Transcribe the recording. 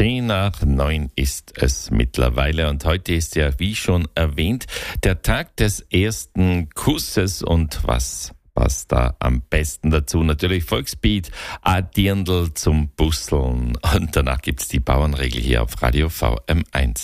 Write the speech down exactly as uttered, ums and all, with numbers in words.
Zehn nach neun ist es mittlerweile und heute ist ja, wie schon erwähnt, der Tag des ersten Kusses und was passt da am besten dazu? Natürlich Volksbeat, a Dirndl zum Busseln und danach gibt's die Bauernregel hier auf Radio V M eins.